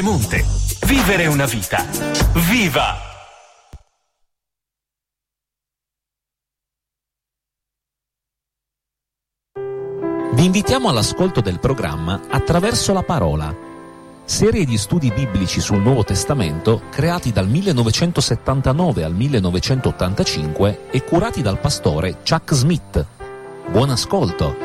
Monte. Vivere una vita. Viva! Vi invitiamo all'ascolto del programma Attraverso la Parola, serie di studi biblici sul Nuovo Testamento creati dal 1979 al 1985 e curati dal pastore Chuck Smith. Buon ascolto!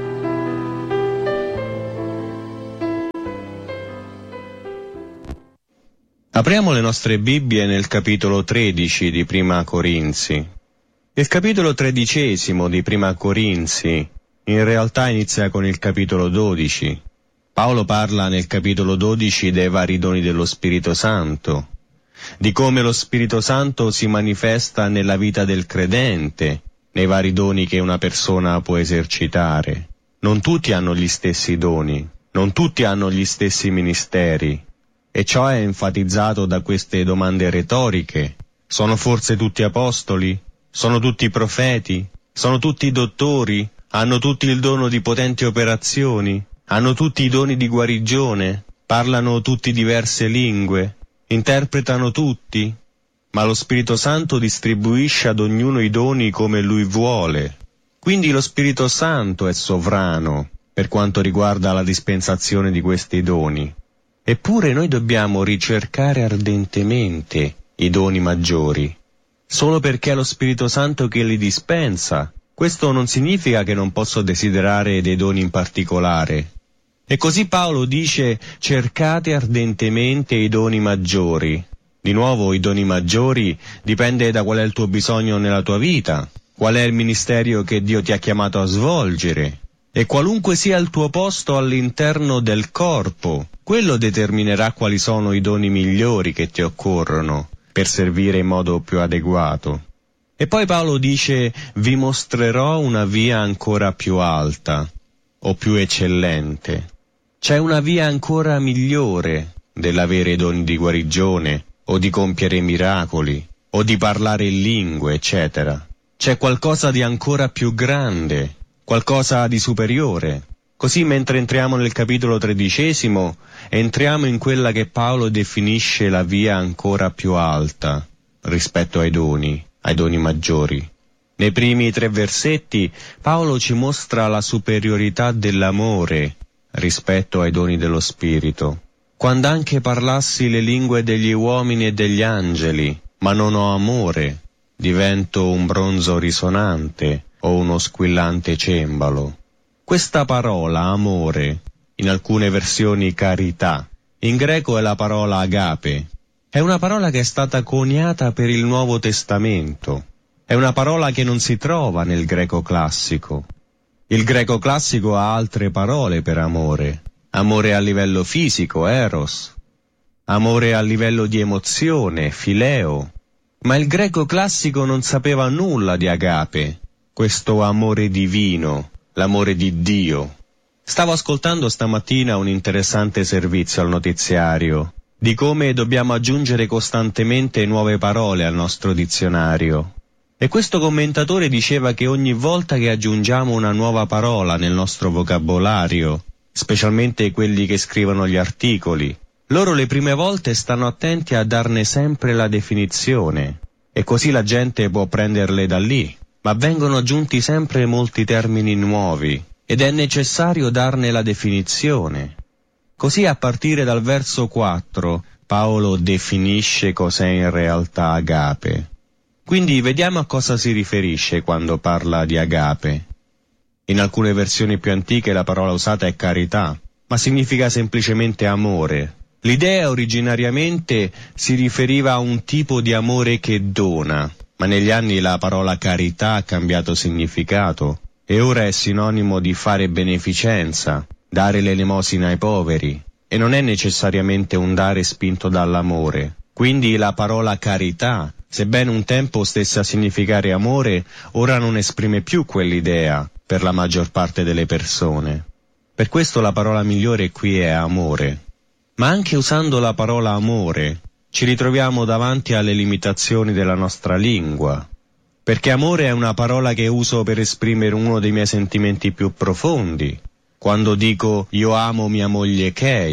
Apriamo le nostre Bibbie nel capitolo 13 di Prima Corinzi. Il capitolo 13 di Prima Corinzi in realtà inizia con il capitolo 12. Paolo parla nel capitolo 12 dei vari doni dello Spirito Santo, di come lo Spirito Santo si manifesta nella vita del credente, nei vari doni che una persona può esercitare. Non tutti hanno gli stessi doni, non tutti hanno gli stessi ministeri, e ciò è enfatizzato da queste domande retoriche. Sono forse tutti apostoli? Sono tutti profeti? Sono tutti dottori? Hanno tutti il dono di potenti operazioni? Hanno tutti i doni di guarigione? Parlano tutti diverse lingue? Interpretano tutti? Ma lo Spirito Santo distribuisce ad ognuno i doni come Lui vuole. Quindi lo Spirito Santo è sovrano per quanto riguarda la dispensazione di questi doni. Eppure noi dobbiamo ricercare ardentemente i doni maggiori. Solo perché è lo Spirito Santo che li dispensa, questo non significa che non posso desiderare dei doni in particolare. E così Paolo dice: cercate ardentemente i doni maggiori. Di nuovo, i doni maggiori dipende da qual è il tuo bisogno nella tua vita, qual è il ministero che Dio ti ha chiamato a svolgere. E qualunque sia il tuo posto all'interno del corpo, quello determinerà quali sono i doni migliori che ti occorrono per servire in modo più adeguato. E poi Paolo dice: vi mostrerò una via ancora più alta o più eccellente. C'è una via ancora migliore dell'avere i doni di guarigione o di compiere miracoli o di parlare in lingue, eccetera. C'è qualcosa di ancora più grande, qualcosa di superiore. Così, mentre entriamo nel capitolo 13, entriamo in quella che Paolo definisce la via ancora più alta rispetto ai doni maggiori. Nei primi 3 versetti Paolo ci mostra la superiorità dell'amore rispetto ai doni dello Spirito. Quando anche parlassi le lingue degli uomini e degli angeli, ma non ho amore, divento un bronzo risonante o uno squillante cembalo. Questa parola, amore, in alcune versioni carità, in greco è la parola agape. È una parola che è stata coniata per il Nuovo Testamento. È una parola che non si trova nel greco classico. Il greco classico ha altre parole per amore. Amore a livello fisico, eros. Amore a livello di emozione, phileo. Ma il greco classico non sapeva nulla di agape, questo amore divino, l'amore di Dio. Stavo ascoltando stamattina un interessante servizio al notiziario di come dobbiamo aggiungere costantemente nuove parole al nostro dizionario. E questo commentatore diceva che ogni volta che aggiungiamo una nuova parola nel nostro vocabolario, specialmente quelli che scrivono gli articoli, loro le prime volte stanno attenti a darne sempre la definizione, e così la gente può prenderle da lì, ma vengono aggiunti sempre molti termini nuovi, ed è necessario darne la definizione. Così a partire dal verso 4 Paolo definisce cos'è in realtà agape. Quindi vediamo a cosa si riferisce quando parla di agape. In alcune versioni più antiche la parola usata è carità, ma significa semplicemente amore. L'idea originariamente si riferiva a un tipo di amore che dona, ma negli anni la parola carità ha cambiato significato e ora è sinonimo di fare beneficenza, dare l'elemosina ai poveri, e non è necessariamente un dare spinto dall'amore. Quindi la parola carità, sebbene un tempo stesse a significare amore, ora non esprime più quell'idea per la maggior parte delle persone. Per questo la parola migliore qui è amore. Ma anche usando la parola amore, ci ritroviamo davanti alle limitazioni della nostra lingua, perché amore è una parola che uso per esprimere uno dei miei sentimenti più profondi. Quando dico io amo mia moglie Kay,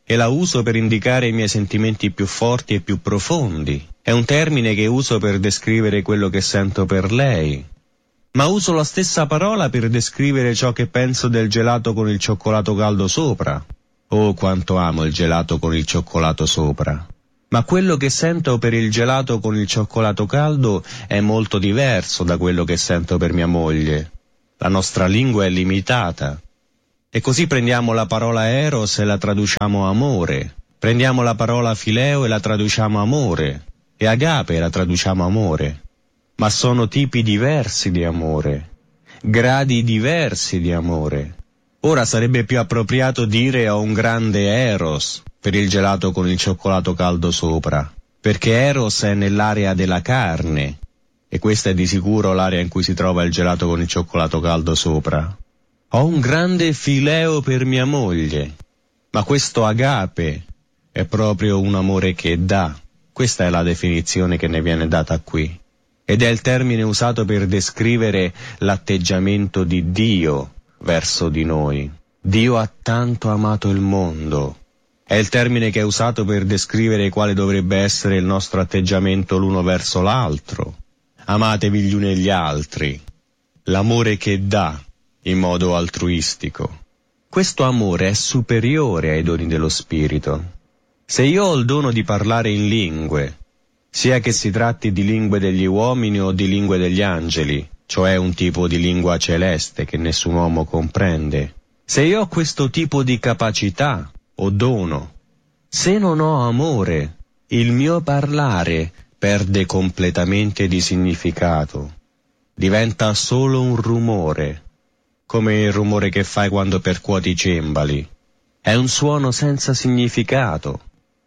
e la uso per indicare i miei sentimenti più forti e più profondi. È un termine che uso per descrivere quello che sento per lei. Ma uso la stessa parola per descrivere ciò che penso del gelato con il cioccolato caldo sopra. Oh, quanto amo il gelato con il cioccolato sopra. Ma quello che sento per il gelato con il cioccolato caldo è molto diverso da quello che sento per mia moglie. La nostra lingua è limitata. E così prendiamo la parola eros e la traduciamo amore. Prendiamo la parola fileo e la traduciamo amore. E agape e la traduciamo amore. Ma sono tipi diversi di amore. Gradi diversi di amore. Ora sarebbe più appropriato dire ho un grande eros per il gelato con il cioccolato caldo sopra, perché eros è nell'area della carne, e questa è di sicuro l'area in cui si trova il gelato con il cioccolato caldo sopra. Ho un grande fileo per mia moglie, ma questo agape è proprio un amore che dà. Questa è la definizione che ne viene data qui, ed è il termine usato per descrivere l'atteggiamento di Dio verso di noi. Dio ha tanto amato il mondo. È il termine che è usato per descrivere quale dovrebbe essere il nostro atteggiamento l'uno verso l'altro. Amatevi gli uni e gli altri. L'amore che dà in modo altruistico. Questo amore è superiore ai doni dello Spirito. Se io ho il dono di parlare in lingue, sia che si tratti di lingue degli uomini o di lingue degli angeli, cioè un tipo di lingua celeste che nessun uomo comprende, se io ho questo tipo di capacità o dono, se non ho amore, il mio parlare perde completamente di significato. Diventa solo un rumore, come il rumore che fai quando percuoti i cembali. È un suono senza significato.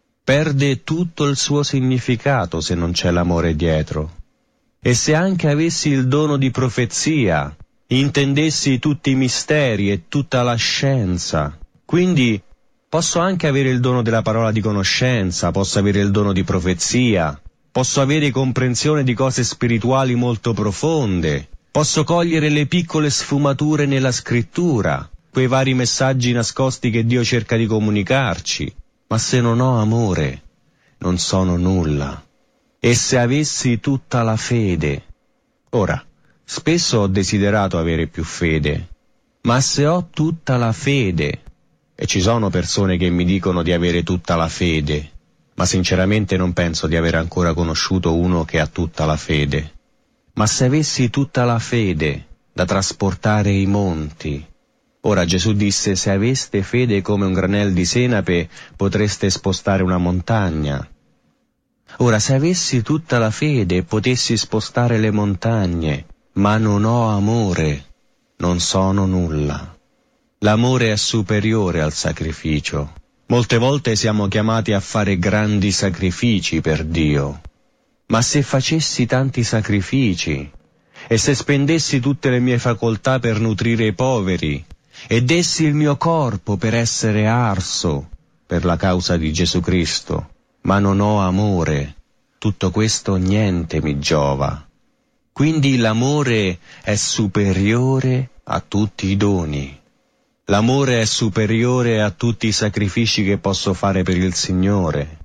Perde tutto il suo significato se non c'è l'amore dietro. E se anche avessi il dono di profezia, intendessi tutti i misteri e tutta la scienza, quindi posso anche avere il dono della parola di conoscenza, posso avere il dono di profezia, posso avere comprensione di cose spirituali molto profonde, posso cogliere le piccole sfumature nella scrittura, quei vari messaggi nascosti che Dio cerca di comunicarci, ma se non ho amore, non sono nulla. E se avessi tutta la fede. Ora, spesso ho desiderato avere più fede, ma se ho tutta la fede, e ci sono persone che mi dicono di avere tutta la fede, ma sinceramente non penso di aver ancora conosciuto uno che ha tutta la fede. Ma se avessi tutta la fede da trasportare i monti. Ora Gesù disse: se aveste fede come un granel di senape potreste spostare una montagna. Ora, se avessi tutta la fede e potessi spostare le montagne, ma non ho amore, non sono nulla. L'amore è superiore al sacrificio. Molte volte siamo chiamati a fare grandi sacrifici per Dio. Ma se facessi tanti sacrifici, e se spendessi tutte le mie facoltà per nutrire i poveri, e dessi il mio corpo per essere arso per la causa di Gesù Cristo, ma non ho amore, tutto questo niente mi giova. Quindi l'amore è superiore a tutti i doni. L'amore è superiore a tutti i sacrifici che posso fare per il Signore.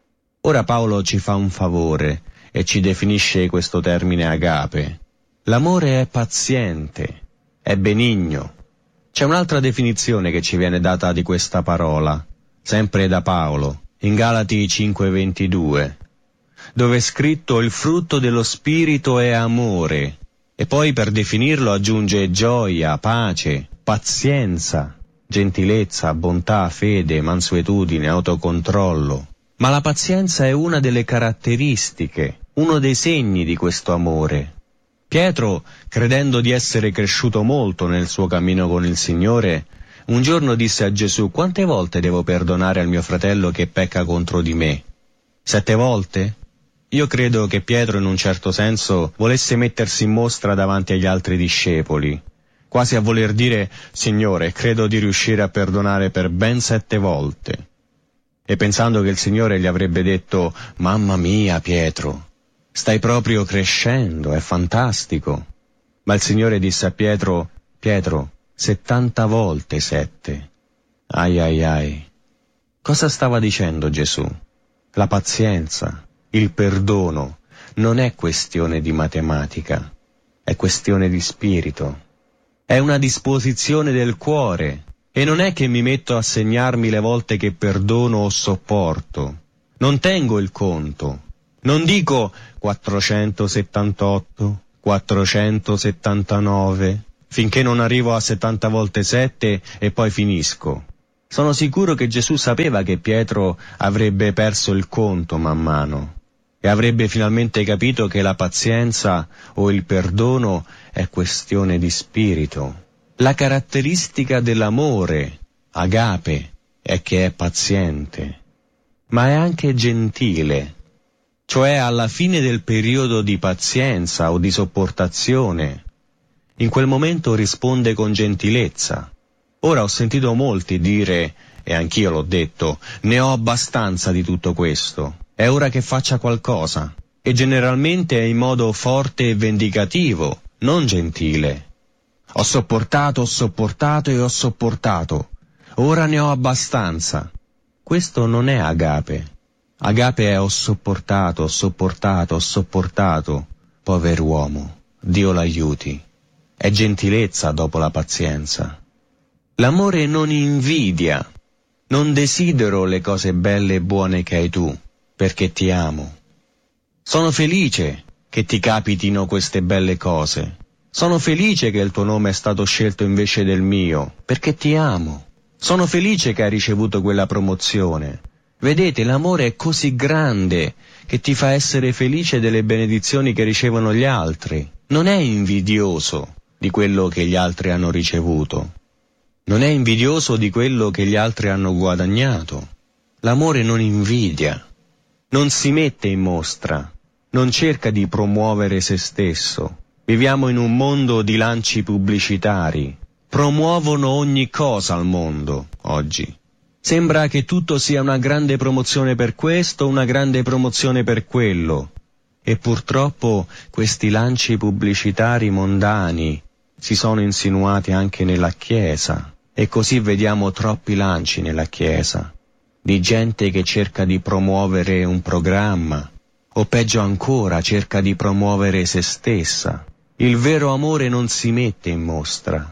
Ora Paolo ci fa un favore e ci definisce questo termine agape. L'amore è paziente, è benigno. C'è un'altra definizione che ci viene data di questa parola, sempre da Paolo, in Galati 5:22, dove è scritto: il frutto dello Spirito è amore, e poi per definirlo aggiunge gioia, pace, pazienza, gentilezza, bontà, fede, mansuetudine, autocontrollo. Ma la pazienza è una delle caratteristiche, uno dei segni di questo amore. Pietro, credendo di essere cresciuto molto nel suo cammino con il Signore, un giorno disse a Gesù: quante volte devo perdonare al mio fratello che pecca contro di me? 7 volte? Io credo che Pietro in un certo senso volesse mettersi in mostra davanti agli altri discepoli, quasi a voler dire: Signore, credo di riuscire a perdonare per ben 7 volte. E pensando che il Signore gli avrebbe detto: mamma mia Pietro, stai proprio crescendo, è fantastico. Ma il Signore disse a Pietro: Pietro, 70 volte 7. Ai ai ai. Cosa stava dicendo Gesù? La pazienza, il perdono, non è questione di matematica, è questione di spirito. È una disposizione del cuore, e non è che mi metto a segnarmi le volte che perdono o sopporto. Non tengo il conto. Non dico 478, 479, finché non arrivo a 70 volte 7 e poi finisco. Sono sicuro che Gesù sapeva che Pietro avrebbe perso il conto man mano e avrebbe finalmente capito che la pazienza o il perdono è questione di spirito. La caratteristica dell'amore, agape, è che è paziente, ma è anche gentile. Cioè alla fine del periodo di pazienza o di sopportazione, in quel momento risponde con gentilezza. Ora ho sentito molti dire, e anch'io l'ho detto, ne ho abbastanza di tutto questo, è ora che faccia qualcosa, e generalmente è in modo forte e vendicativo, non gentile. Ho sopportato e ho sopportato, ora ne ho abbastanza. Questo non è agape. Agape è ho sopportato, pover'uomo, Dio l'aiuti. È gentilezza dopo la pazienza. L'amore non invidia, non desidero le cose belle e buone che hai tu, perché ti amo. Sono felice che ti capitino queste belle cose. Sono felice che il tuo nome è stato scelto invece del mio, perché ti amo. Sono felice che hai ricevuto quella promozione. Vedete, l'amore è così grande che ti fa essere felice delle benedizioni che ricevono gli altri. Non è invidioso di quello che gli altri hanno ricevuto. Non è invidioso di quello che gli altri hanno guadagnato. L'amore non invidia, non si mette in mostra, non cerca di promuovere se stesso. Viviamo in un mondo di lanci pubblicitari. Promuovono ogni cosa al mondo, oggi. Sembra che tutto sia una grande promozione per questo, una grande promozione per quello. E purtroppo questi lanci pubblicitari mondani si sono insinuati anche nella Chiesa. E così vediamo troppi lanci nella Chiesa, di gente che cerca di promuovere un programma, o peggio ancora cerca di promuovere se stessa. Il vero amore non si mette in mostra,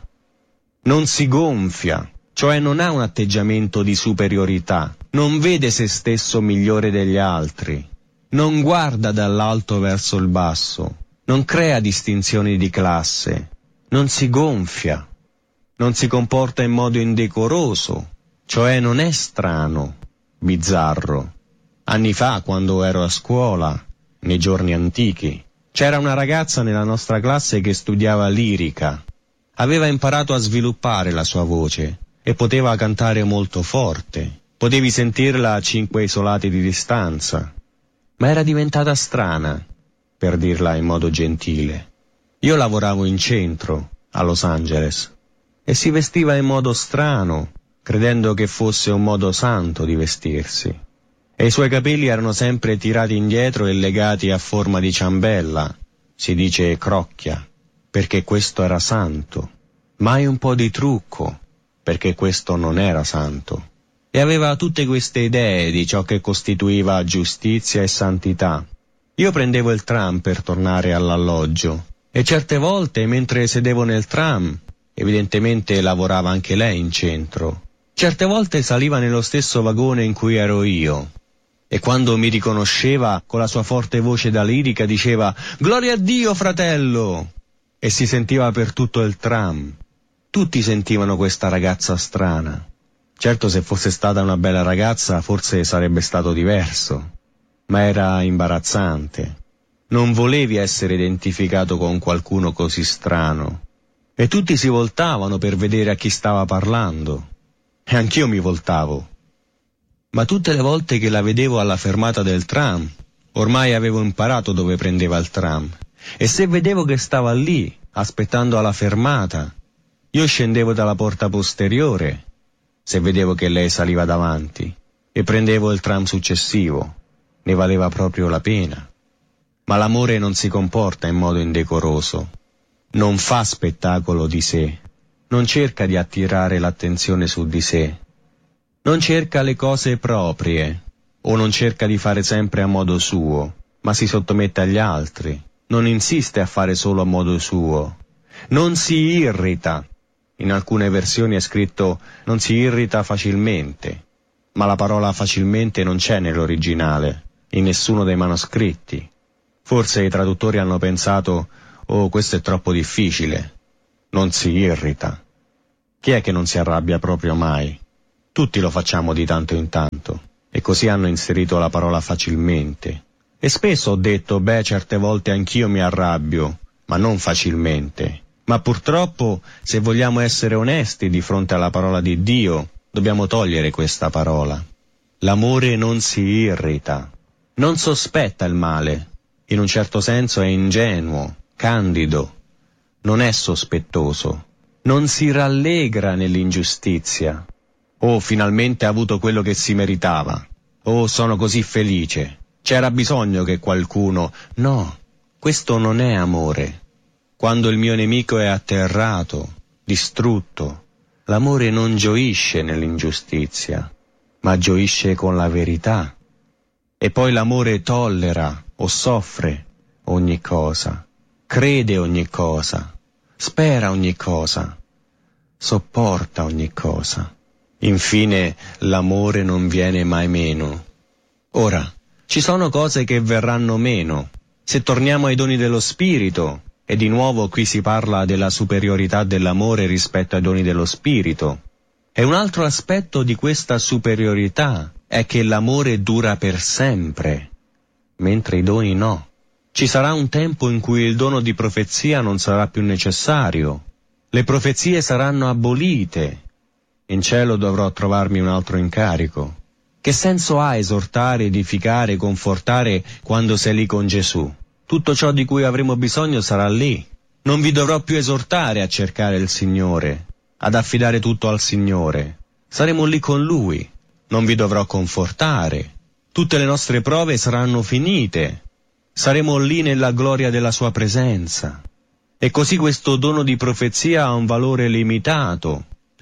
non si gonfia, cioè non ha un atteggiamento di superiorità, non vede se stesso migliore degli altri, non guarda dall'alto verso il basso, non crea distinzioni di classe, non si gonfia, non si comporta in modo indecoroso, cioè non è strano, bizzarro. Anni fa, quando ero a scuola, nei giorni antichi, c'era una ragazza nella nostra classe che studiava lirica. Aveva imparato a sviluppare la sua voce e poteva cantare molto forte. Potevi sentirla a 5 isolati di distanza. Ma era diventata strana, per dirla in modo gentile. Io lavoravo in centro, a Los Angeles, e si vestiva in modo strano, credendo che fosse un modo santo di vestirsi. E i suoi capelli erano sempre tirati indietro e legati a forma di ciambella, si dice crocchia, perché questo era santo. Mai un po' di trucco, perché questo non era santo. E aveva tutte queste idee di ciò che costituiva giustizia e santità. Io prendevo il tram per tornare all'alloggio, e certe volte, mentre sedevo nel tram, evidentemente lavorava anche lei in centro. Certe volte saliva nello stesso vagone in cui ero io. E quando mi riconosceva, con la sua forte voce da lirica diceva «Gloria a Dio, fratello!» e si sentiva per tutto il tram. Tutti sentivano questa ragazza strana. Certo, se fosse stata una bella ragazza forse sarebbe stato diverso, ma era imbarazzante. Non volevi essere identificato con qualcuno così strano. E tutti si voltavano per vedere a chi stava parlando. E anch'io mi voltavo. Ma tutte le volte che la vedevo alla fermata del tram, ormai avevo imparato dove prendeva il tram, e se vedevo che stava lì, aspettando alla fermata, io scendevo dalla porta posteriore, se vedevo che lei saliva davanti, e prendevo il tram successivo. Ne valeva proprio la pena. Ma l'amore non si comporta in modo indecoroso, non fa spettacolo di sé, non cerca di attirare l'attenzione su di sé. Non cerca le cose proprie, o non cerca di fare sempre a modo suo, ma si sottomette agli altri. Non insiste a fare solo a modo suo. Non si irrita. In alcune versioni è scritto non si irrita facilmente, ma la parola facilmente non c'è nell'originale, in nessuno dei manoscritti. Forse i traduttori hanno pensato, oh, questo è troppo difficile. Non si irrita. Chi è che non si arrabbia proprio mai? Tutti lo facciamo di tanto in tanto, e così hanno inserito la parola facilmente. E spesso ho detto, certe volte anch'io mi arrabbio, ma non facilmente. Ma purtroppo, se vogliamo essere onesti di fronte alla parola di Dio, dobbiamo togliere questa parola. L'amore non si irrita, non sospetta il male, in un certo senso è ingenuo, candido, non è sospettoso, non si rallegra nell'ingiustizia. Oh, finalmente ha avuto quello che si meritava. Oh, sono così felice. C'era bisogno che qualcuno... No, questo non è amore. Quando il mio nemico è atterrato, distrutto, l'amore non gioisce nell'ingiustizia, ma gioisce con la verità. E poi l'amore tollera o soffre ogni cosa, crede ogni cosa, spera ogni cosa, sopporta ogni cosa. Infine, l'amore non viene mai meno. Ora, ci sono cose che verranno meno. Se torniamo ai doni dello Spirito, e di nuovo qui si parla della superiorità dell'amore rispetto ai doni dello Spirito, e un altro aspetto di questa superiorità è che l'amore dura per sempre, mentre i doni no. Ci sarà un tempo in cui il dono di profezia non sarà più necessario. Le profezie saranno abolite. In cielo dovrò trovarmi un altro incarico. Che senso ha esortare, edificare, confortare quando sei lì con Gesù? Tutto ciò di cui avremo bisogno sarà lì. Non vi dovrò più esortare a cercare il Signore, ad affidare tutto al Signore. Saremo lì con Lui. Non vi dovrò confortare. Tutte le nostre prove saranno finite. Saremo lì nella gloria della Sua presenza. E così questo dono di profezia ha un valore limitato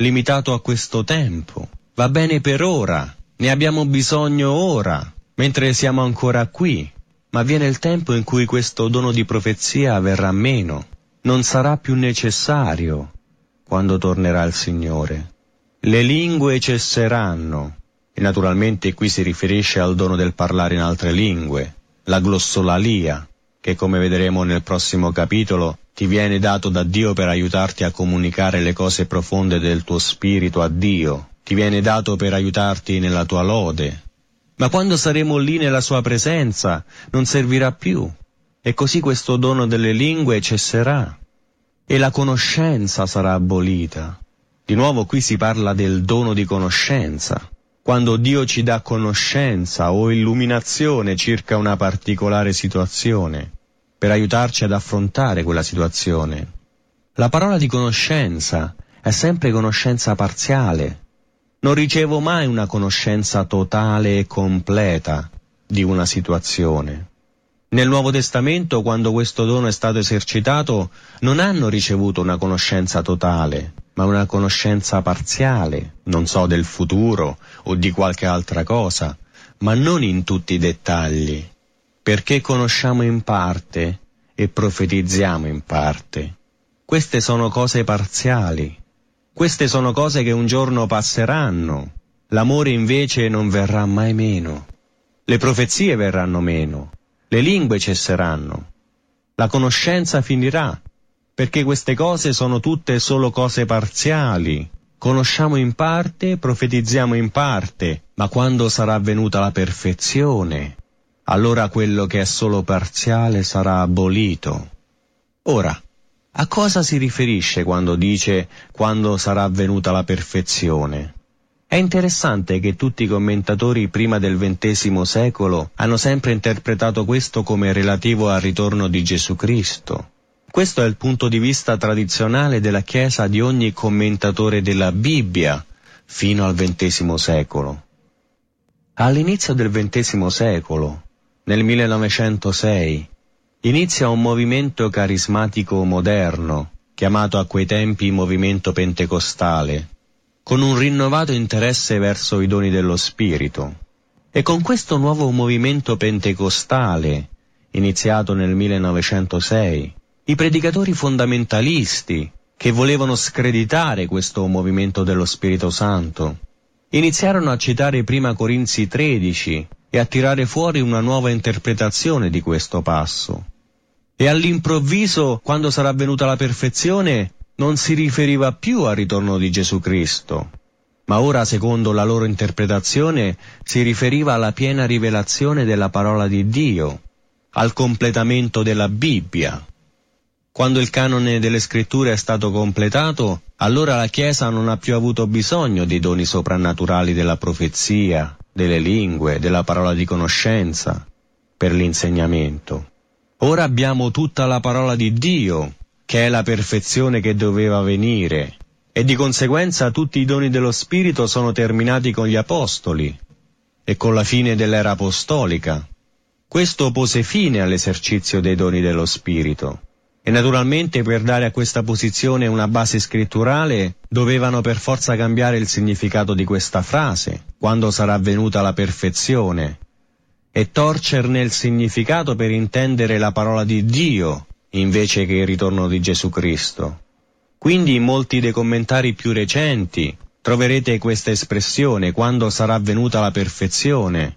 a questo tempo. Va bene per ora, ne abbiamo bisogno ora, mentre siamo ancora qui. Ma viene il tempo in cui questo dono di profezia verrà meno. Non sarà più necessario quando tornerà il Signore. Le lingue cesseranno. E naturalmente qui si riferisce al dono del parlare in altre lingue, la glossolalia, che come vedremo nel prossimo capitolo ti viene dato da Dio per aiutarti a comunicare le cose profonde del tuo spirito a Dio, ti viene dato per aiutarti nella tua lode. Ma quando saremo lì nella Sua presenza non servirà più, e così questo dono delle lingue cesserà, e la conoscenza sarà abolita. Di nuovo qui si parla del dono di conoscenza. Quando Dio ci dà conoscenza o illuminazione circa una particolare situazione, per aiutarci ad affrontare quella situazione. La parola di conoscenza è sempre conoscenza parziale. Non ricevo mai una conoscenza totale e completa di una situazione. Nel Nuovo Testamento, quando questo dono è stato esercitato, non hanno ricevuto una conoscenza totale, ma una conoscenza parziale, non so, del futuro o di qualche altra cosa, ma non in tutti i dettagli, perché conosciamo in parte e profetizziamo in parte. Queste sono cose parziali, queste sono cose che un giorno passeranno, l'amore invece non verrà mai meno, le profezie verranno meno, le lingue cesseranno, la conoscenza finirà, perché queste cose sono tutte solo cose parziali. Conosciamo in parte, profetizziamo in parte, ma quando sarà venuta la perfezione, allora quello che è solo parziale sarà abolito. Ora, a cosa si riferisce quando dice quando sarà venuta la perfezione? È interessante che tutti i commentatori prima del XX secolo hanno sempre interpretato questo come relativo al ritorno di Gesù Cristo. Questo è il punto di vista tradizionale della Chiesa di ogni commentatore della Bibbia fino al XX secolo. All'inizio del XX secolo, nel 1906, inizia un movimento carismatico moderno, chiamato a quei tempi movimento pentecostale. con un rinnovato interesse verso i doni dello Spirito. E con questo nuovo movimento pentecostale, iniziato nel 1906, i predicatori fondamentalisti, che volevano screditare questo movimento dello Spirito Santo, iniziarono a citare prima Corinzi 13 e a tirare fuori una nuova interpretazione di questo passo. E all'improvviso, quando sarà venuta la perfezione, non si riferiva più al ritorno di Gesù Cristo, ma ora, secondo la loro interpretazione, si riferiva alla piena rivelazione della parola di Dio, al completamento della Bibbia. Quando il canone delle Scritture è stato completato, allora la Chiesa non ha più avuto bisogno dei doni soprannaturali della profezia, delle lingue, della parola di conoscenza, per l'insegnamento. Ora abbiamo tutta la parola di Dio, che è la perfezione che doveva venire, e di conseguenza tutti i doni dello Spirito sono terminati con gli Apostoli e con la fine dell'era apostolica. Questo pose fine all'esercizio dei doni dello Spirito. E naturalmente per dare a questa posizione una base scritturale dovevano per forza cambiare il significato di questa frase, quando sarà venuta la perfezione, e torcerne il significato per intendere la parola di Dio invece che il ritorno di Gesù Cristo. Quindi in molti dei commentari più recenti troverete questa espressione, quando sarà venuta la perfezione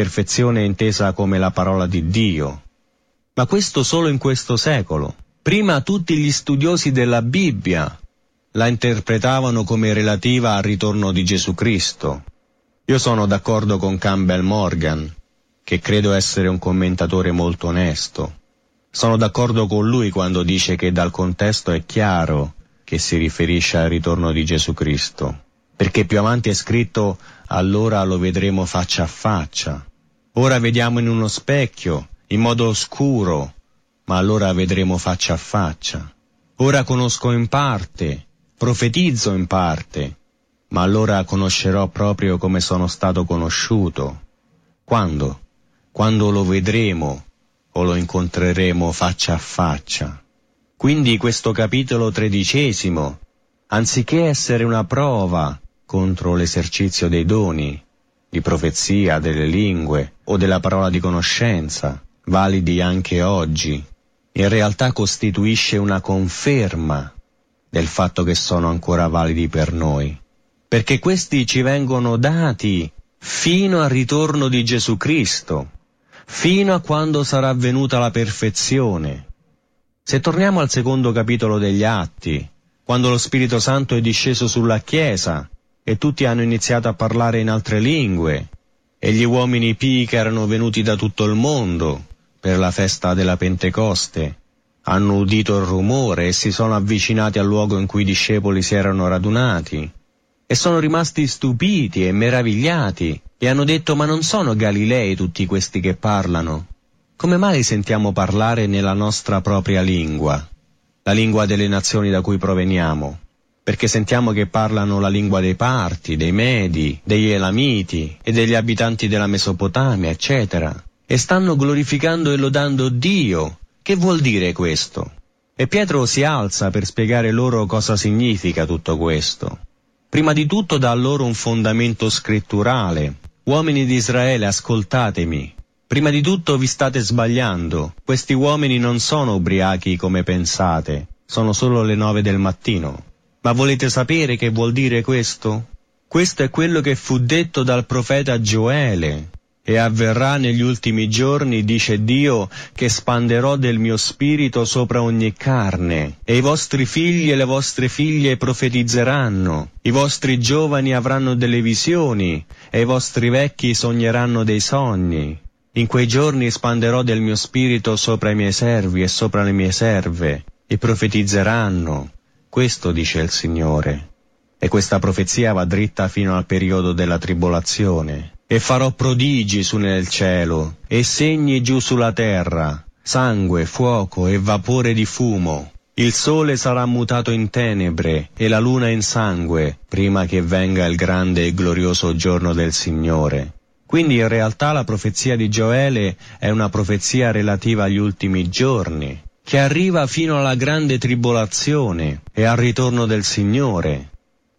intesa come la parola di Dio. Ma questo solo in questo secolo. Prima tutti gli studiosi della Bibbia la interpretavano come relativa al ritorno di Gesù Cristo. Io sono d'accordo con Campbell Morgan, che credo essere un commentatore molto onesto. Sono d'accordo con lui quando dice che dal contesto è chiaro che si riferisce al ritorno di Gesù Cristo, perché più avanti è scritto: allora lo vedremo faccia a faccia. Ora vediamo in uno specchio, in modo oscuro, ma allora vedremo faccia a faccia. Ora conosco in parte, profetizzo in parte, ma allora conoscerò proprio come sono stato conosciuto. Quando? Quando lo vedremo o lo incontreremo faccia a faccia. Quindi questo capitolo 13, anziché essere una prova contro l'esercizio dei doni, di profezia, delle lingue o della parola di conoscenza, validi anche oggi, in realtà costituisce una conferma del fatto che sono ancora validi per noi, perché questi ci vengono dati fino al ritorno di Gesù Cristo, fino a quando sarà venuta la perfezione. Se torniamo al secondo capitolo degli Atti, quando lo Spirito Santo è disceso sulla Chiesa e tutti hanno iniziato a parlare in altre lingue, e gli uomini pii che erano venuti da tutto il mondo per la festa della Pentecoste hanno udito il rumore e si sono avvicinati al luogo in cui i discepoli si erano radunati e sono rimasti stupiti e meravigliati e hanno detto: ma non sono Galilei tutti questi che parlano? Come mai li sentiamo parlare nella nostra propria lingua, la lingua delle nazioni da cui proveniamo? Perché sentiamo che parlano la lingua dei Parti, dei Medi, degli Elamiti e degli abitanti della Mesopotamia, eccetera. E stanno glorificando e lodando Dio. Che vuol dire questo? E Pietro si alza per spiegare loro cosa significa tutto questo. Prima di tutto dà loro un fondamento scritturale. Uomini di Israele, ascoltatemi. Prima di tutto vi state sbagliando. Questi uomini non sono ubriachi come pensate. Sono solo le 9 del mattino. Ma volete sapere che vuol dire questo? Questo è quello che fu detto dal profeta Gioele. E avverrà negli ultimi giorni, dice Dio, che spanderò del mio spirito sopra ogni carne, e i vostri figli e le vostre figlie profetizzeranno, i vostri giovani avranno delle visioni, e i vostri vecchi sogneranno dei sogni. In quei giorni spanderò del mio spirito sopra i miei servi e sopra le mie serve, e profetizzeranno. Questo dice il Signore. E questa profezia va dritta fino al periodo della tribolazione. E farò prodigi su nel cielo, e segni giù sulla terra, sangue, fuoco e vapore di fumo. Il sole sarà mutato in tenebre, e la luna in sangue, prima che venga il grande e glorioso giorno del Signore. Quindi in realtà la profezia di Gioele è una profezia relativa agli ultimi giorni, che arriva fino alla grande tribolazione e al ritorno del Signore.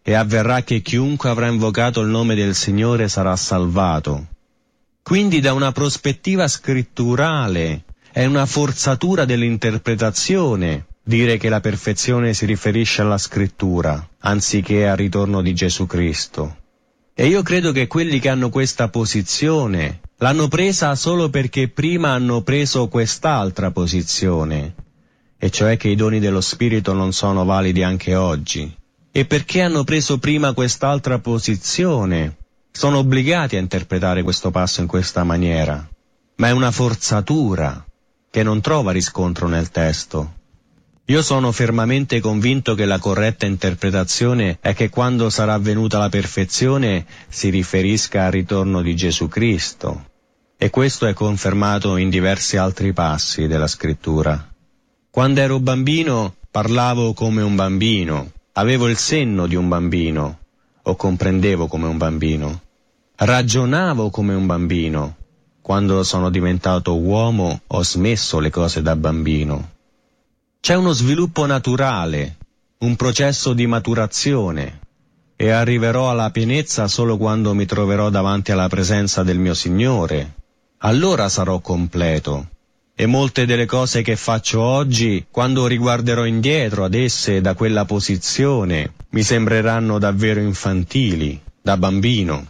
e avverrà che chiunque avrà invocato il nome del Signore sarà salvato. Quindi da una prospettiva scritturale è una forzatura dell'interpretazione dire che la perfezione si riferisce alla scrittura, anziché al ritorno di Gesù Cristo. E io credo che quelli che hanno questa posizione l'hanno presa solo perché prima hanno preso quest'altra posizione, e cioè che i doni dello Spirito non sono validi anche oggi. E perché hanno preso prima quest'altra posizione, sono obbligati a interpretare questo passo in questa maniera. Ma è una forzatura che non trova riscontro nel testo. Io sono fermamente convinto che la corretta interpretazione è che quando sarà venuta la perfezione si riferisca al ritorno di Gesù Cristo. E questo è confermato in diversi altri passi della Scrittura. Quando ero bambino parlavo come un bambino, avevo il senno di un bambino, o comprendevo come un bambino. Ragionavo come un bambino. Quando sono diventato uomo ho smesso le cose da bambino. C'è uno sviluppo naturale, un processo di maturazione, e arriverò alla pienezza solo quando mi troverò davanti alla presenza del mio Signore. Allora sarò completo. E molte delle cose che faccio oggi, quando riguarderò indietro ad esse da quella posizione, mi sembreranno davvero infantili, da bambino.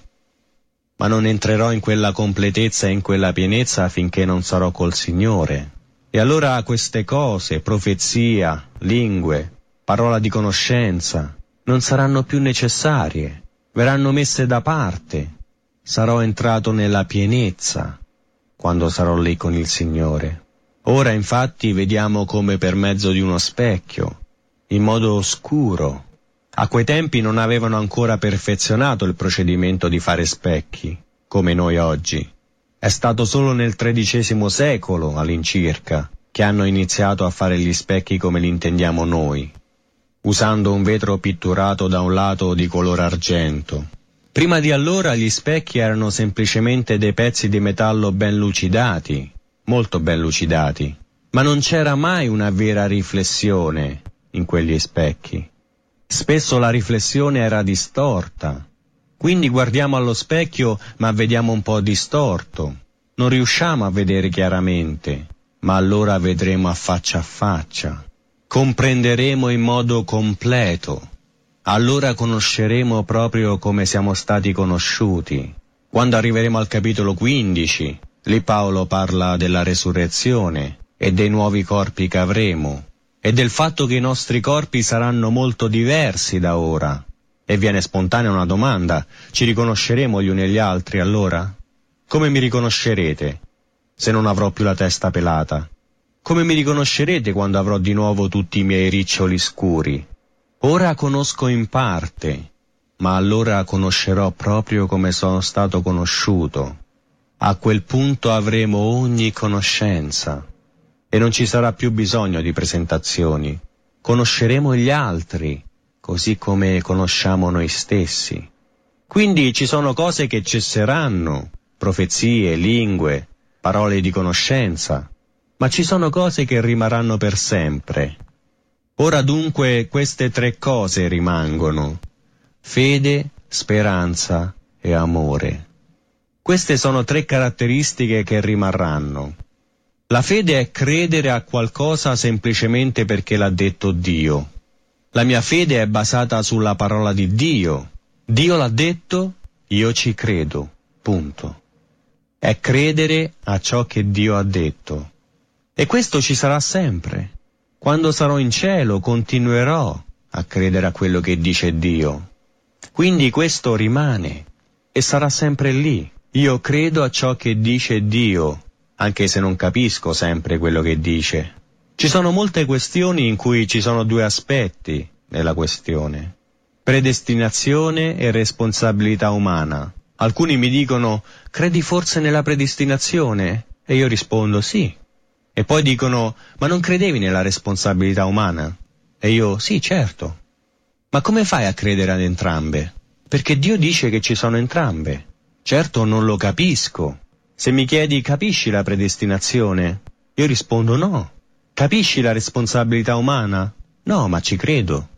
Ma non entrerò in quella completezza e in quella pienezza finché non sarò col Signore. E allora queste cose, profezia, lingue, parola di conoscenza, non saranno più necessarie, verranno messe da parte. Sarò entrato nella pienezza quando sarò lì con il Signore. Ora infatti vediamo come per mezzo di uno specchio, in modo oscuro. A quei tempi non avevano ancora perfezionato il procedimento di fare specchi, come noi oggi. È stato solo nel XIII secolo, all'incirca, che hanno iniziato a fare gli specchi come li intendiamo noi, usando un vetro pitturato da un lato di color argento. Prima di allora gli specchi erano semplicemente dei pezzi di metallo ben lucidati, molto ben lucidati, ma non c'era mai una vera riflessione in quegli specchi. Spesso la riflessione era distorta, quindi guardiamo allo specchio ma vediamo un po' distorto, non riusciamo a vedere chiaramente, ma allora vedremo a faccia, comprenderemo in modo completo. Allora conosceremo proprio come siamo stati conosciuti. Quando arriveremo al capitolo 15, lì Paolo parla della resurrezione e dei nuovi corpi che avremo, e del fatto che i nostri corpi saranno molto diversi da ora. E viene spontanea una domanda: ci riconosceremo gli uni e gli altri allora? Come mi riconoscerete se non avrò più la testa pelata? Come mi riconoscerete quando avrò di nuovo tutti i miei riccioli scuri? Ora conosco in parte, ma allora conoscerò proprio come sono stato conosciuto. A quel punto avremo ogni conoscenza e non ci sarà più bisogno di presentazioni. Conosceremo gli altri, così come conosciamo noi stessi. Quindi ci sono cose che cesseranno, profezie, lingue, parole di conoscenza, ma ci sono cose che rimarranno per sempre. Ora dunque queste tre cose rimangono: fede, speranza e amore. Queste sono tre caratteristiche che rimarranno. La fede è credere a qualcosa semplicemente perché l'ha detto Dio. La mia fede è basata sulla parola di Dio. Dio l'ha detto, io ci credo. Punto. È credere a ciò che Dio ha detto. E questo ci sarà sempre. Quando sarò in cielo continuerò a credere a quello che dice Dio. Quindi questo rimane e sarà sempre lì. Io credo a ciò che dice Dio, anche se non capisco sempre quello che dice. Ci sono molte questioni in cui ci sono due aspetti nella questione: predestinazione e responsabilità umana. Alcuni mi dicono: credi forse nella predestinazione? E io rispondo sì. E poi dicono: ma non credevi nella responsabilità umana? E io: sì, certo. Ma come fai a credere ad entrambe? Perché Dio dice che ci sono entrambe. Certo non lo capisco. Se mi chiedi: capisci la predestinazione? Io rispondo no. Capisci la responsabilità umana? No, ma ci credo.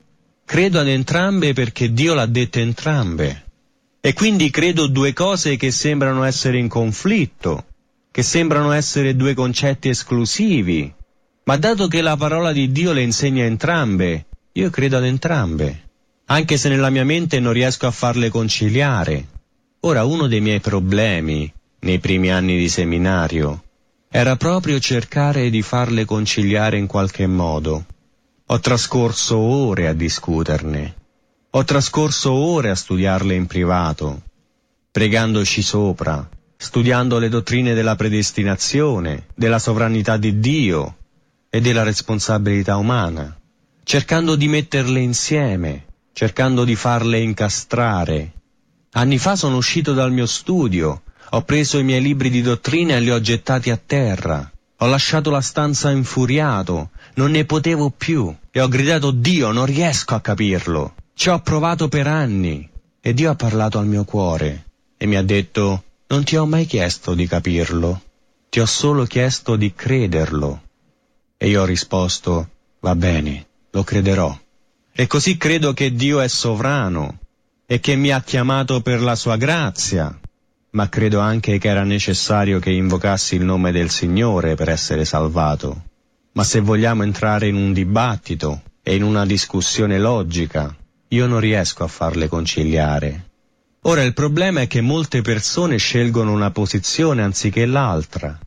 Credo ad entrambe perché Dio l'ha dette entrambe. E quindi credo due cose che sembrano essere in conflitto, che sembrano essere due concetti esclusivi. Ma dato che la parola di Dio le insegna entrambe, io credo ad entrambe, anche se nella mia mente non riesco a farle conciliare. Ora, uno dei miei problemi, nei primi anni di seminario, era proprio cercare di farle conciliare in qualche modo. Ho trascorso ore a discuterne. Ho trascorso ore a studiarle in privato, pregandoci sopra, studiando le dottrine della predestinazione, della sovranità di Dio e della responsabilità umana, cercando di metterle insieme, cercando di farle incastrare. Anni fa sono uscito dal mio studio, ho preso i miei libri di dottrina e li ho gettati a terra. Ho lasciato la stanza infuriato, non ne potevo più, e ho gridato: Dio, non riesco a capirlo. Ci ho provato per anni. E Dio ha parlato al mio cuore e mi ha detto: non ti ho mai chiesto di capirlo, ti ho solo chiesto di crederlo. E io ho risposto: va bene, lo crederò. E così credo che Dio è sovrano e che mi ha chiamato per la sua grazia, ma credo anche che era necessario che invocassi il nome del Signore per essere salvato. Ma se vogliamo entrare in un dibattito e in una discussione logica, io non riesco a farle conciliare. Ora il problema è che molte persone scelgono una posizione anziché l'altra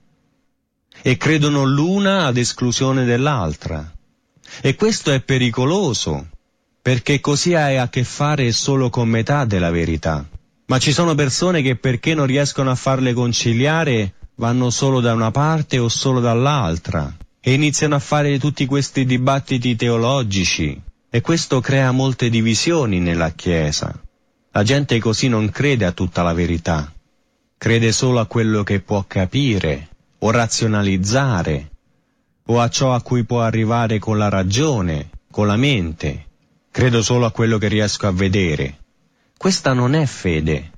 e credono l'una ad esclusione dell'altra. E questo è pericoloso, perché così hai a che fare solo con metà della verità. Ma ci sono persone che, perché non riescono a farle conciliare, vanno solo da una parte o solo dall'altra e iniziano a fare tutti questi dibattiti teologici, e questo crea molte divisioni nella Chiesa. La gente così non crede a tutta la verità, crede solo a quello che può capire o razionalizzare, o a ciò a cui può arrivare con la ragione, con la mente. Credo solo a quello che riesco a vedere. Questa non è fede.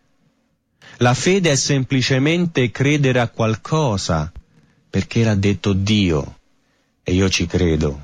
La fede è semplicemente credere a qualcosa perché l'ha detto Dio e io ci credo.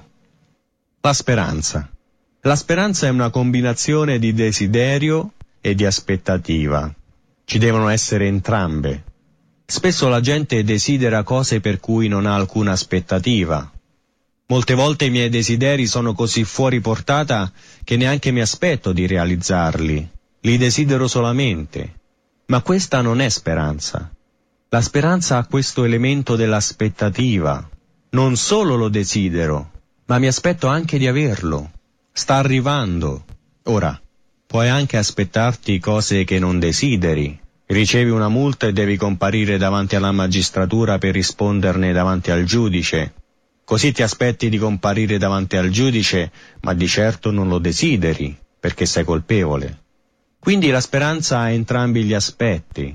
La speranza. La speranza è una combinazione di desiderio e di aspettativa. Ci devono essere entrambe. Spesso la gente desidera cose per cui non ha alcuna aspettativa. Molte volte i miei desideri sono così fuori portata che neanche mi aspetto di realizzarli. Li desidero solamente. Ma questa non è speranza. La speranza ha questo elemento dell'aspettativa. Non solo lo desidero, ma mi aspetto anche di averlo. Sta arrivando. Ora, puoi anche aspettarti cose che non desideri. Ricevi una multa e devi comparire davanti alla magistratura per risponderne davanti al giudice. Così ti aspetti di comparire davanti al giudice, ma di certo non lo desideri, perché sei colpevole. Quindi la speranza ha entrambi gli aspetti,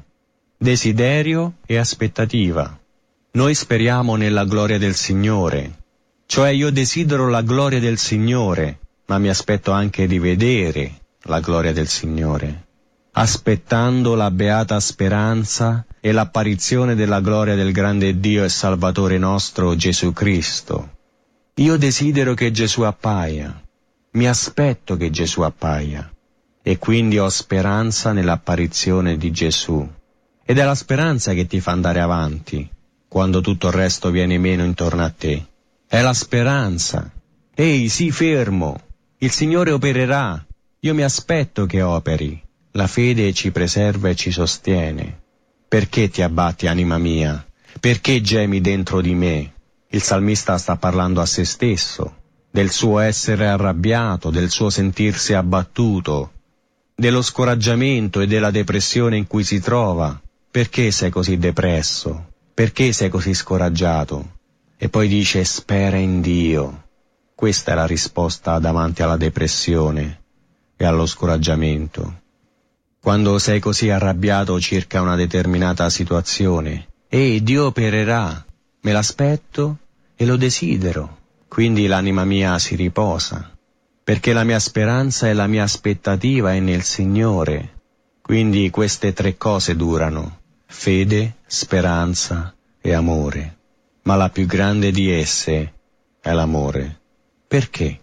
desiderio e aspettativa. Noi speriamo nella gloria del Signore, cioè io desidero la gloria del Signore, ma mi aspetto anche di vedere la gloria del Signore, aspettando la beata speranza e l'apparizione della gloria del grande Dio e Salvatore nostro Gesù Cristo. Io desidero che Gesù appaia, mi aspetto che Gesù appaia, e quindi ho speranza nell'apparizione di Gesù. Ed è la speranza che ti fa andare avanti, quando tutto il resto viene meno intorno a te. È la speranza. Ehi, sii fermo, il Signore opererà, io mi aspetto che operi. La fede ci preserva e ci sostiene. Perché ti abbatti, anima mia? Perché gemi dentro di me? Il salmista sta parlando a se stesso, del suo essere arrabbiato, del suo sentirsi abbattuto, dello scoraggiamento e della depressione in cui si trova. Perché sei così depresso? Perché sei così scoraggiato? E poi dice: spera in Dio. Questa è la risposta davanti alla depressione e allo scoraggiamento. Quando sei così arrabbiato circa una determinata situazione, Dio opererà, me l'aspetto e lo desidero. Quindi l'anima mia si riposa, perché la mia speranza e la mia aspettativa è nel Signore. Quindi queste tre cose durano: fede, speranza e amore. Ma la più grande di esse è l'amore. Perché?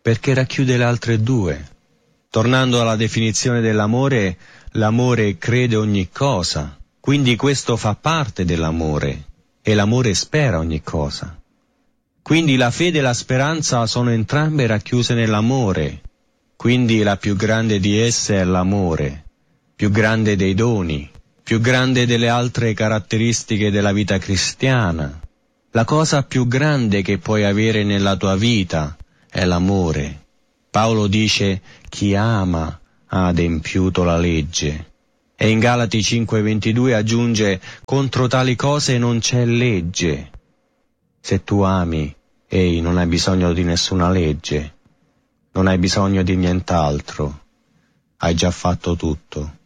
perché racchiude le altre due. Tornando alla definizione dell'amore, l'amore crede ogni cosa, quindi questo fa parte dell'amore, e l'amore spera ogni cosa. Quindi la fede e la speranza sono entrambe racchiuse nell'amore, quindi la più grande di esse è l'amore, più grande dei doni, più grande delle altre caratteristiche della vita cristiana. La cosa più grande che puoi avere nella tua vita è l'amore. Paolo dice: chi ama ha adempiuto la legge. E in Galati 5:22 aggiunge: contro tali cose non c'è legge. Se tu ami, non hai bisogno di nessuna legge, non hai bisogno di nient'altro, hai già fatto tutto.